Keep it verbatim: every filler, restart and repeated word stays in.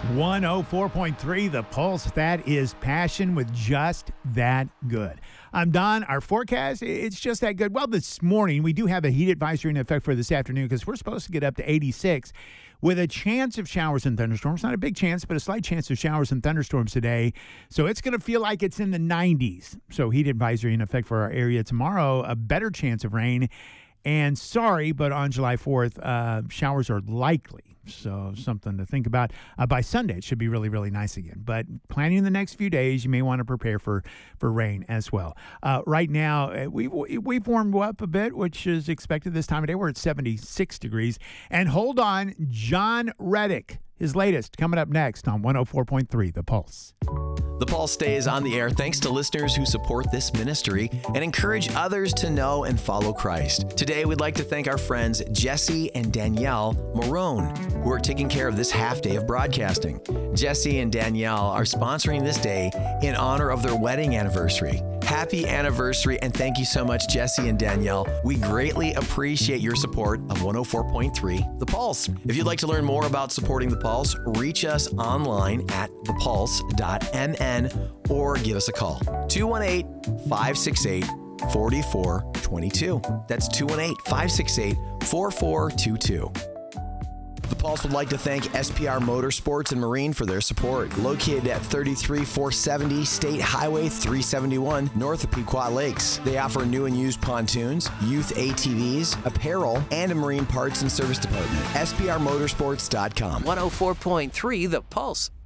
one oh four point three The Pulse. That is passion with just that good. I'm Don. Our forecast, it's just that good. Well, this morning, we do have a heat advisory in effect for this afternoon because we're supposed to get up to eighty-six with a chance of showers and thunderstorms. Not a big chance, but a slight chance of showers and thunderstorms today. So it's going to feel like it's in the nineties. So heat advisory in effect for our area tomorrow. A better chance of rain. And sorry, but on July fourth, uh, showers are likely. So something to think about. Uh, by Sunday, it should be really, really nice again. But planning the next few days, you may want to prepare for, for rain as well. Uh, right now, uh, we, we've warmed up a bit, which is expected this time of day. We're at seventy-six degrees. And hold on, John Reddick, his latest, coming up next on one oh four point three The Pulse. The Pulse stays on the air thanks to listeners who support this ministry and encourage others to know and follow Christ. Today, we'd like to thank our friends Jesse and Danielle Marone, who are taking care of this half day of broadcasting. Jesse and Danielle are sponsoring this day in honor of their wedding anniversary. Happy anniversary, and thank you so much, Jesse and Danielle. We greatly appreciate your support of one oh four point three The Pulse. If you'd like to learn more about supporting The Pulse, reach us online at the pulse dot m n or give us a call, two one eight, five six eight, four four two two. That's two one eight, five six eight, four four two two. The Pulse would like to thank S P R Motorsports and Marine for their support. Located at thirty-three four seventy State Highway three seventy-one, north of Pequot Lakes. They offer new and used pontoons, youth A T Vs, apparel, and a marine parts and service department. S P R motorsports dot com. one oh four point three The Pulse.